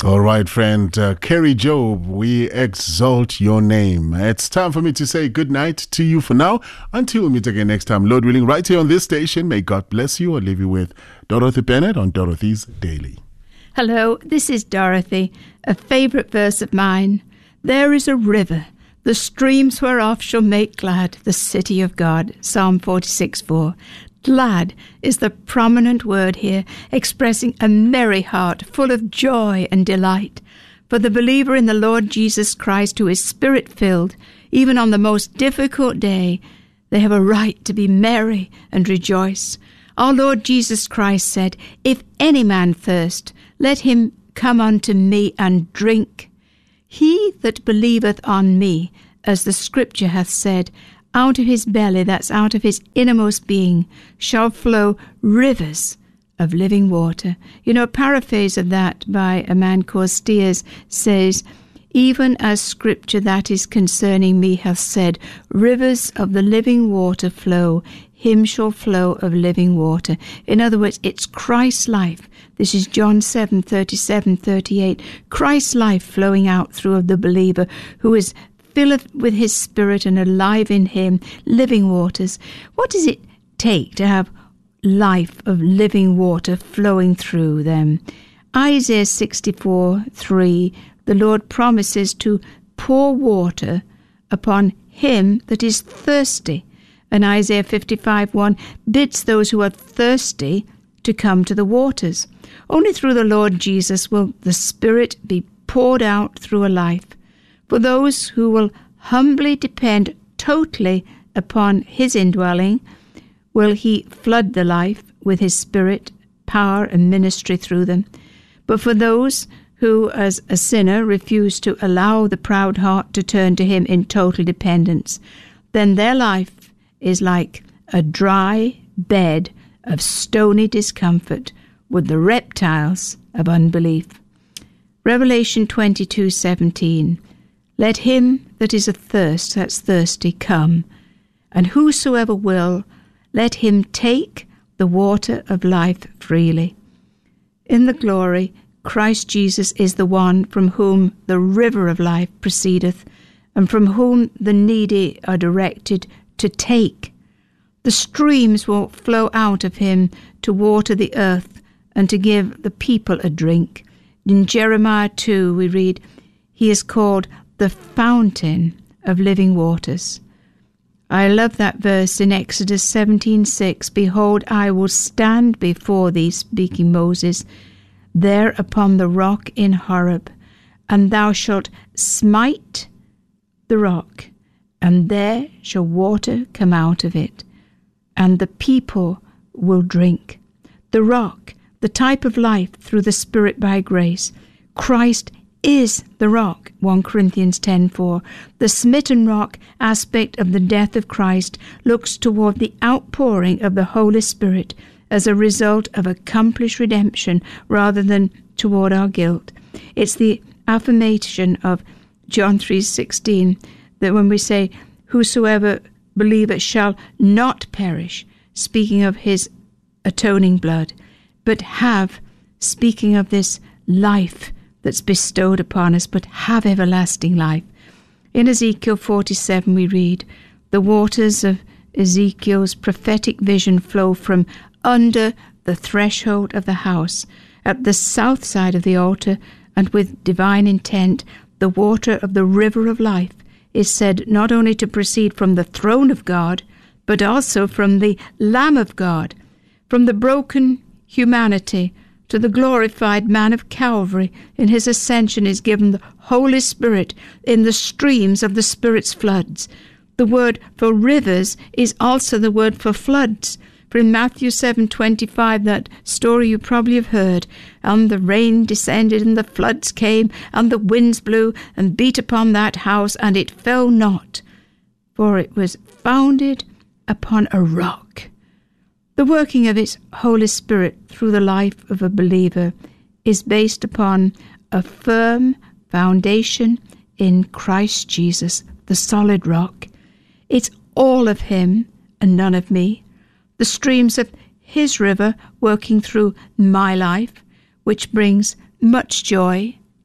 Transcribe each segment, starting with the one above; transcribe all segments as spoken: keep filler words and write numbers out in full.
All right, friend. Uh, Kerry Job, we exalt your name. It's time for me to say good night to you for now. Until we meet again next time, Lord willing, right here on this station. May God bless you. I'll leave you with Dorothy Bennett on Dorothy's Daily. Hello, this is Dorothy. A favourite verse of mine. There is a river, the streams whereof shall make glad the city of God. Psalm forty-six four. Glad is the prominent word here, expressing a merry heart full of joy and delight. For the believer in the Lord Jesus Christ, who is Spirit-filled, even on the most difficult day, they have a right to be merry and rejoice. Our Lord Jesus Christ said, If any man thirst, let him come unto me and drink. He that believeth on me, as the Scripture hath said, out of his belly, that's out of his innermost being, shall flow rivers of living water. You know, a paraphrase of that by a man called Steers says, even as Scripture that is concerning me hath said, rivers of the living water flow, him shall flow of living water. In other words, it's Christ's life. This is John seven thirty-seven thirty-eight. Christ's life flowing out through the believer who is filled with his Spirit and alive in him, living waters. What does it take to have life of living water flowing through them? Isaiah sixty-four three, the Lord promises to pour water upon him that is thirsty. And Isaiah fifty-five one bids those who are thirsty to come to the waters. Only through the Lord Jesus will the Spirit be poured out through a life. For those who will humbly depend totally upon his indwelling, will he flood the life with his Spirit, power and ministry through them. But for those who, as a sinner, refuse to allow the proud heart to turn to him in total dependence, then their life is like a dry bed of stony discomfort with the reptiles of unbelief. Revelation twenty-two seventeen. Let him that is athirst, that's thirsty, come, and whosoever will, let him take the water of life freely. In the glory, Christ Jesus is the one from whom the river of life proceedeth, and from whom the needy are directed to take. The streams will flow out of him to water the earth and to give the people a drink. In Jeremiah two we read, he is called the fountain of living waters. I love that verse in Exodus seventeen six. Behold, I will stand before thee, speaking Moses, there upon the rock in Horeb, and thou shalt smite the rock, and there shall water come out of it, and the people will drink. The rock, the type of life through the Spirit by grace. Christ is the rock, First Corinthians ten four. The smitten rock aspect of the death of Christ looks toward the outpouring of the Holy Spirit as a result of accomplished redemption rather than toward our guilt. It's the affirmation of John three sixteen that when we say, whosoever believeth shall not perish, speaking of his atoning blood, but have, speaking of this life that's bestowed upon us, but have everlasting life. In Ezekiel forty-seven we read, the waters of Ezekiel's prophetic vision flow from under the threshold of the house, at the south side of the altar, and with divine intent, the water of the river of life is said not only to proceed from the throne of God, but also from the Lamb of God, from the broken humanity to the glorified man of Calvary. In his ascension is given the Holy Spirit in the streams of the Spirit's floods. The word for rivers is also the word for floods. For in Matthew seven twenty-five, that story you probably have heard, and the rain descended, and the floods came, and the winds blew, and beat upon that house, and it fell not, for it was founded upon a rock. The working of its Holy Spirit through the life of a believer is based upon a firm foundation in Christ Jesus, the solid rock. It's all of him and none of me. The streams of his river working through my life, which brings much joy,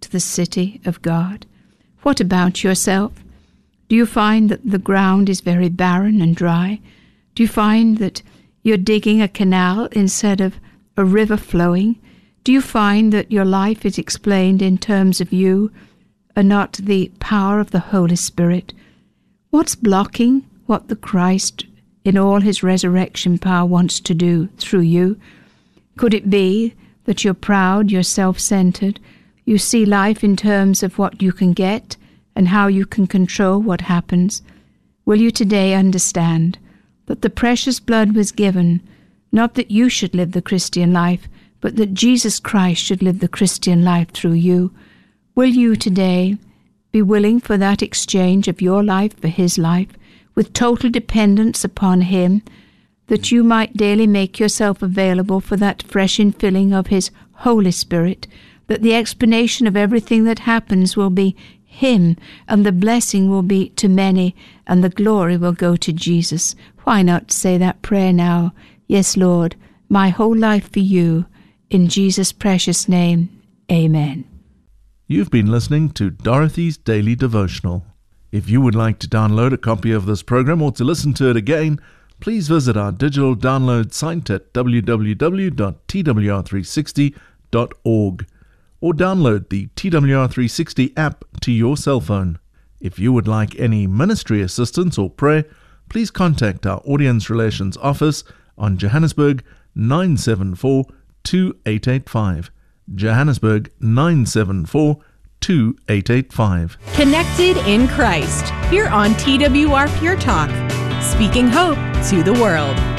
to the city of God. What about yourself? Do you find that the ground is very barren and dry? Do you find that you're digging a canal instead of a river flowing? Do you find that your life is explained in terms of you and not the power of the Holy Spirit? What's blocking what the Christ in all his resurrection power wants to do through you? Could it be that you're proud, you're self-centered, you see life in terms of what you can get and how you can control what happens? Will you today understand that the precious blood was given, not that you should live the Christian life, but that Jesus Christ should live the Christian life through you? Will you today be willing for that exchange of your life for his life, with total dependence upon him, that you might daily make yourself available for that fresh infilling of his Holy Spirit, that the explanation of everything that happens will be him, and the blessing will be to many, and the glory will go to Jesus? Why not say that prayer now? Yes, Lord, my whole life for you, in Jesus' precious name, amen. You've been listening to Dorothy's Daily Devotional. If you would like to download a copy of this program or to listen to it again, please visit our digital download site at w w w dot t w r three sixty dot org or download the T W R three sixty app to your cell phone. If you would like any ministry assistance or prayer, please contact our Audience Relations Office on Johannesburg nine seven four two eight eight five. Johannesburg nine seven four two eight eight five. Connected in Christ, here on T W R Pure Talk, speaking hope to the world.